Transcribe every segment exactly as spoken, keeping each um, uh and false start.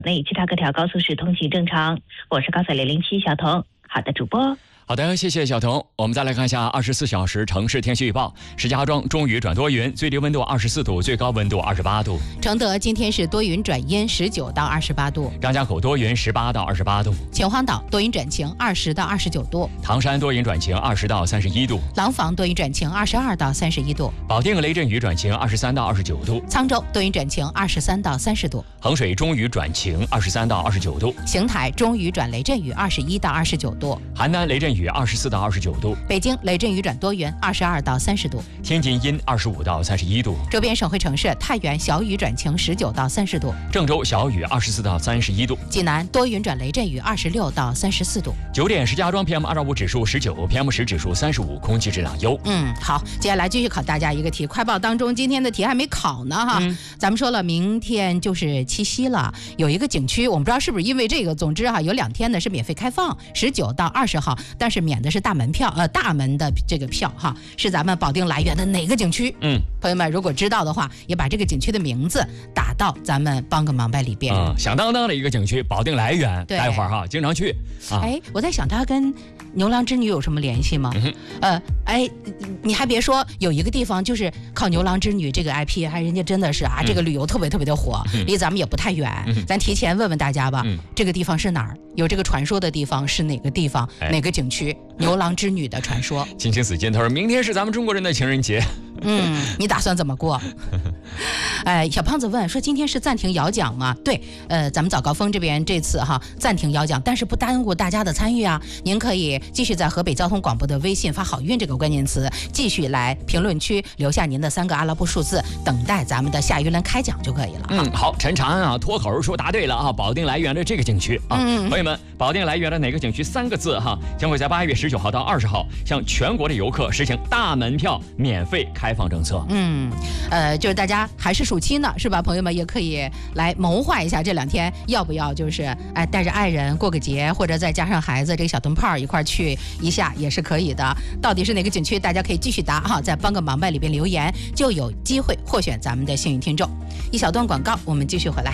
内其他各条高速是通行正常。我是高速零零七小童。好的，主播。 好的，谢谢小童。我们再来看一下二十四小时城市天气预报。石家庄中雨转多云，最低温度二十四度，最高温度二十八度。 承德今天是多云转阴，十九到二十八度。 张家口多云，十八到二十八度。 秦皇岛多云转晴，二十到二十九度。 唐山多云转晴，二十到三十一度。 廊坊多云转晴，二十二到三十一度。 保定雷阵雨转晴，二十三到二十九度。 沧州多云转晴，二十三到三十度。 衡水中雨转晴，二十三到二十九度。 邢台中雨转雷阵雨，二十一到二十九度。 邯郸雷阵雨，二十四到二十九度。 北京雷阵雨转多云，二十二到三十度。 天津阴，二十五到三十一度。 周边省会城市太原小雨转晴，十九到三十度。 郑州小雨，二十四到三十一度。 济南多云转雷阵雨，二十六到三十四度。 九点，石家庄 P M 二点五 指数十九 ，P M 十 指数三十五，空气质量优。 嗯，好，接下来继续考大家一个题。快报当中今天的题还没考呢哈，嗯、咱们说了，明天就是七夕了，有一个景区，我们不知道是不是因为这个，总之哈，有两天呢是免费开放，十九到二十号，但是免的是大门票，呃，大门的这个票哈，是咱们保定来源的哪个景区？嗯，朋友们如果知道的话，也把这个景区的名字打到咱们帮个忙呗里边。 嗯，响当当的一个景区，保定来源，待会儿哈经常去。 啊、哎，我在想它跟牛郎织女有什么联系吗？嗯、呃，哎，你还别说，有一个地方就是靠牛郎织女这个 I P， 还人家真的是啊，嗯、这个旅游特别特别的火，嗯、离咱们也不太远。嗯、咱提前问问大家吧，嗯、这个地方是哪儿？有这个传说的地方是哪个地方？哎、哪个景区？牛郎织女的传说。 青青死劲，他说明天是咱们中国人的情人节。 嗯，你打算怎么过？哎，小胖子问说今天是暂停摇奖吗？对，呃，咱们早高峰这边这次哈暂停摇奖，但是不耽误大家的参与啊。您可以继续在河北交通广播的微信发好运这个关键词，继续来评论区留下您的三个阿拉伯数字，等待咱们的下一轮开奖就可以了。 嗯，好，陈长安啊脱口说答对了啊，保定来源的这个景区啊，嗯、朋友们，保定来源的哪个景区三个字哈，将会在八月十九号到二十号向全国的游客实行大门票免费开放政策。 嗯，呃，就是大家还是暑期呢，是吧？朋友们也可以来谋划一下这两天要不要就是哎带着爱人过个节，或者再加上孩子这个小灯泡一块去一下也是可以的。到底是哪个景区？大家可以继续答哈，在帮个忙呗里边留言，就有机会获选咱们的幸运听众。一小段广告，我们继续回来。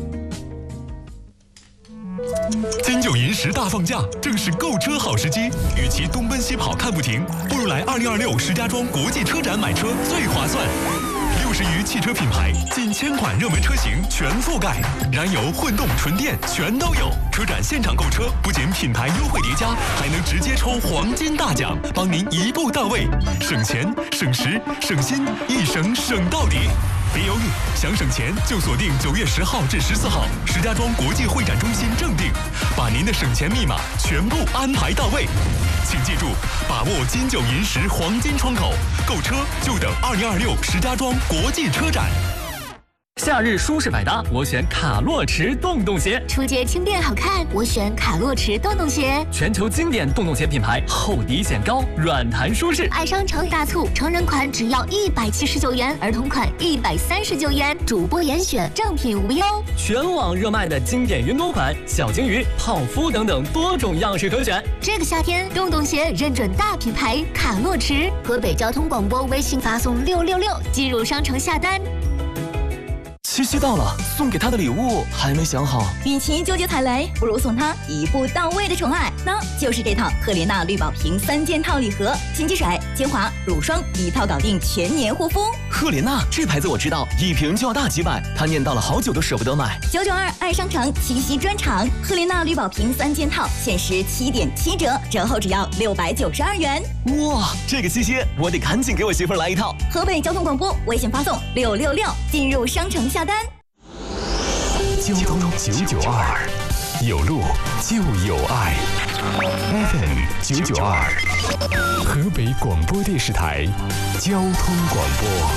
金九银十大放假，正是购车好时机。与其东奔西跑看不停，不如来二零二六石家庄国际车展买车最划算。六十余汽车品牌，近千款热门车型全覆盖，燃油、混动、纯电全都有。车展现场购车，不仅品牌优惠叠加，还能直接抽黄金大奖，帮您一步到位，省钱、省时、省心，一省省到底。别犹豫，想省钱就锁定九月十号至十四号石家庄国际会展中心正定，把您的省钱密码全部安排到位。请记住，把握金九银十黄金窗口，购车就等二零二六石家庄国际车展。 夏日舒适百搭，我选卡洛驰洞洞鞋； 出街轻便好看，我选卡洛驰洞洞鞋。 全球经典洞洞鞋品牌，厚底显高，软弹舒适。 爱商城大促，成人款只要一百七十九元，儿童款一百三十九元，主播严选，正品无忧。 全网热卖的经典云朵款、小鲸鱼、泡芙等等多种样式可选。 这个夏天，洞洞鞋认准大品牌卡洛驰。河北交通广播微信发送六六六进入商城下单。 七夕到了，送给他的礼物还没想好。 与其纠结踩雷，不如送他一步到位的宠爱，那就是这套赫莲娜绿宝瓶三件套礼盒，金鸡水、精华、乳霜一套搞定全年护肤。 赫莲娜这牌子我知道，一瓶就要大几百，他念叨了好久都舍不得买。 九九二爱商城七夕专场，赫莲娜绿宝瓶三件套限时七点七折，折后只要六百九十二元。 哇，这个七夕我得赶紧给我媳妇儿来一套。 河北交通广播微信发送六六六进入商城下单。 交通九九二，有路就有爱。F M 九九二，河北广播电视台交通广播。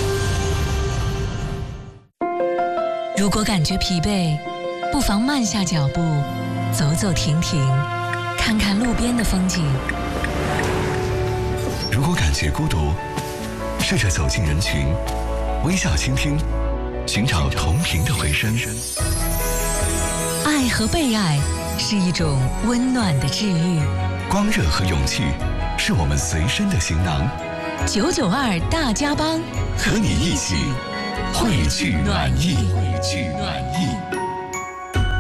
如果感觉疲惫，不妨慢下脚步，走走停停，看看路边的风景。 如果感觉孤独，试着走进人群，微笑倾听，寻找同频的回声。 爱和被爱是一种温暖的治愈， 光热和勇气是我们随身的行囊。 九九二大家帮， 和你一起汇聚暖意，汇聚暖意。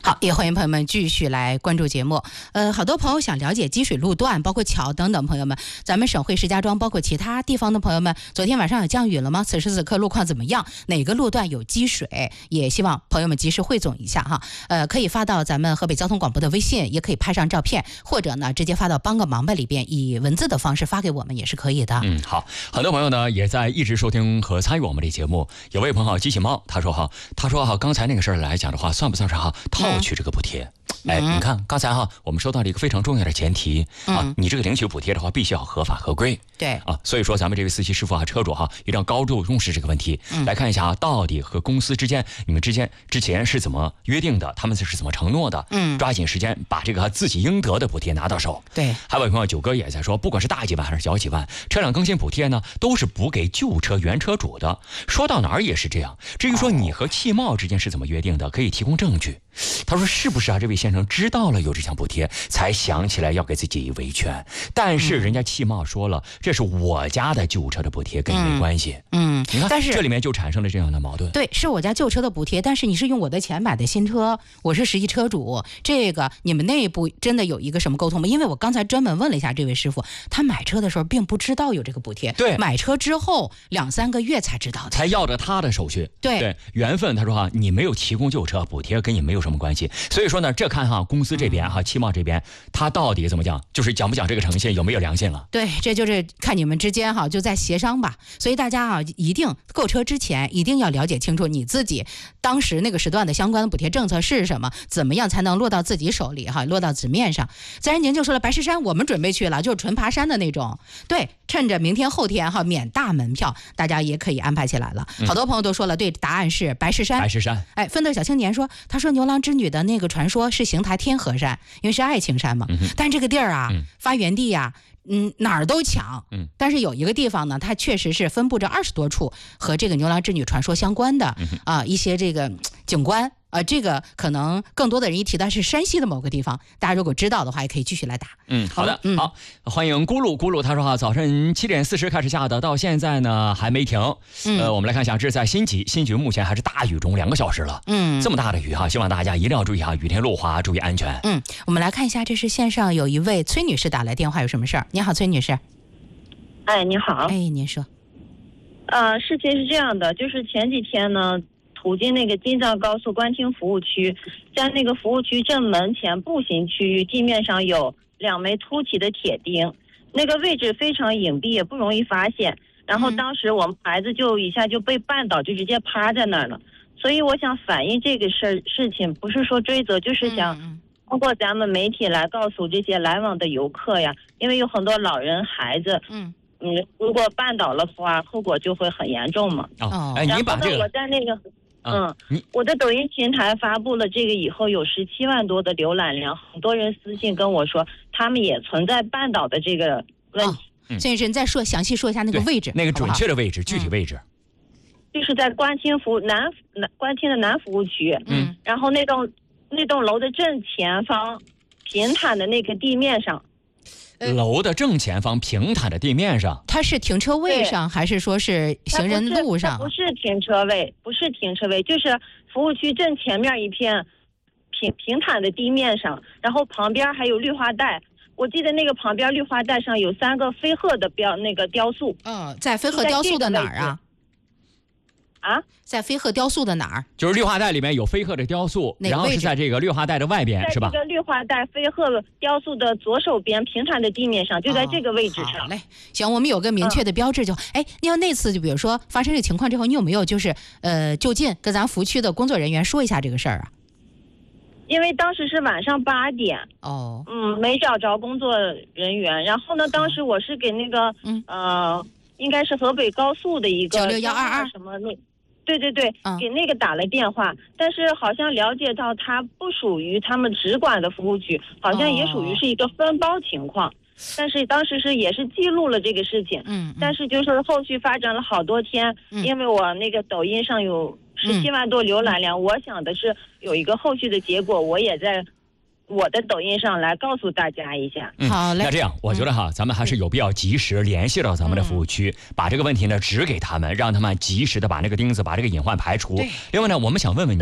好，也欢迎朋友们继续来关注节目。呃，好多朋友想了解积水路段，包括桥等等，朋友们，咱们省会石家庄，包括其他地方的朋友们，昨天晚上有降雨了吗？此时此刻路况怎么样？哪个路段有积水？也希望朋友们及时汇总一下哈。呃，可以发到咱们河北交通广播的微信，也可以拍上照片，或者呢直接发到帮个忙吧里边，以文字的方式发给我们也是可以的。 嗯，好，很多朋友呢也在一直收听和参与我们的节目。有位朋友机器猫，他说哈，他说哈，刚才那个事儿来讲的话，算不算是哈套取这个补贴？哎，你看刚才哈，我们说到了一个非常重要的前提、嗯、啊，你这个领取补贴的话，必须要合法合规。 对啊，所以说咱们这位司机师傅啊、车主哈，一定要高度重视这个问题。嗯、来看一下啊，到底和公司之间，你们之间之前是怎么约定的？他们是怎么承诺的？嗯，抓紧时间把这个自己应得的补贴拿到手。 对， 还有朋友九哥也在说，不管是大几万还是小几万，车辆更新补贴呢，都是补给旧车原车主的。说到哪儿也是这样。至于说你和汽贸之间是怎么约定的，可以提供证据。他说是不是啊？这位先生知道了有这项补贴，才想起来要给自己维权。但是人家汽贸说了，嗯、这是我家的旧车的补贴，跟你没关系。 嗯， 你看， 但是这里面就产生了这样的矛盾。 对，是我家旧车的补贴，但是你是用我的钱买的新车，我是实际车主，这个你们内部真的有一个什么沟通吗？因为我刚才专门问了一下这位师傅，他买车的时候并不知道有这个补贴， 对， 买车之后两三个月才知道的， 才要着他的手续。 对对，缘分。他说哈，你没有提供旧车补贴，跟你没有什么关系。所以说呢，这看哈公司这边哈，汽贸这边，他到底怎么讲，就是讲不讲这个诚信，有没有良心了？ 对，这就是看你们之间哈，就在协商吧。所以大家啊，一定购车之前一定要了解清楚你自己当时那个时段的相关的补贴政策是什么，怎么样才能落到自己手里哈，落到纸面上。自然宁就说了，白石山我们准备去了，就是纯爬山的那种。对，趁着明天后天哈免大门票，大家也可以安排起来了。嗯、好多朋友都说了，对，答案是白石山。 白石山。 哎，奋斗小青年说，他说牛郎织女的那个传说是邢台天河山，因为是爱情山嘛。嗯、但这个地儿啊，嗯、发源地呀、啊。嗯，哪儿都抢，嗯，但是有一个地方呢，它确实是分布着二十多处和这个牛郎织女传说相关的、嗯、啊一些这个景观啊，这个可能更多的人一提到是山西的某个地方，大家如果知道的话，也可以继续来打。 嗯，好的，嗯、好，欢迎咕噜咕噜，他说哈，早晨七点四十开始下的，到现在呢还没停。嗯、呃，我们来看一下，这是在新集，新集目前还是大雨中两个小时了。嗯，这么大的雨哈，希望大家一定要注意哈，雨天路滑，注意安全。 嗯，我们来看一下，这是线上有一位崔女士打来电话，有什么事儿？你好，崔女士。 哎，你好。 哎，您说。 呃，事情是这样的，就是前几天呢，途经那个京藏高速官厅服务区，在那个服务区正门前步行区域，地面上有两枚凸起的铁钉，那个位置非常隐蔽，也不容易发现。然后当时我们孩子就一下就被绊倒，就直接趴在那儿了。所以我想反映这个事事情，不是说追责，就是想通过咱们媒体来告诉这些来往的游客呀，因为有很多老人孩子，嗯嗯，如果绊倒了的话，后果就会很严重嘛。 哦，哎，你把这个， 我在那个，嗯，我的抖音平台发布了这个以后，有十七万多的浏览量，很多人私信跟我说，他们也存在绊倒的这个问题。 哦，所以是你再说详细说一下那个位置， 那个准确的位置，好好具体位置。 就是在官厅服南南官厅的南服务区，嗯，然后那栋那栋楼的正前方平坦的那个地面上， 楼的正前方平坦的地面上， 它是停车位上还是说是行人路上？ 不是，不是停车位，不是停车位，就是服务区正前面一片平平坦的地面上，然后旁边还有绿化带。我记得那个旁边绿化带上有三个飞鹤的标那个雕塑。 嗯，在飞鹤雕塑的哪儿啊？ 啊， 在飞鹤雕塑的哪儿？ 就是绿化带里面有飞鹤的雕塑，然后是在这个绿化带的外边，是吧？ 在这个绿化带飞鹤雕塑的左手边平坦的地面上，就在这个位置上。 哦、好嘞，行，我们有个明确的标志就。哎、嗯，你要那次就比如说发生这个情况之后，你有没有就是呃就近跟咱服务区的工作人员说一下这个事儿啊？ 因为当时是晚上八点，哦，嗯，没找着工作人员。然后呢，当时我是给那个，嗯，呃，应该是河北高速的一个九六幺二二什么那。对对对、嗯，给那个打了电话，但是好像了解到它不属于他们直管的服务区，好像也属于是一个分包情况。哦、但是当时是也是记录了这个事情，嗯，嗯但是就是后续发展了好多天，嗯、因为我那个抖音上有十七万多浏览量、嗯，我想的是有一个后续的结果，我也在我的抖音上来告诉大家一下。 嗯、 好嘞。 那这样，我觉得哈，嗯、咱们还是有必要及时联系到咱们的服务区，嗯、把这个问题呢指给他们，让他们及时的把那个钉子、把这个隐患排除。另外呢，我们想问问你。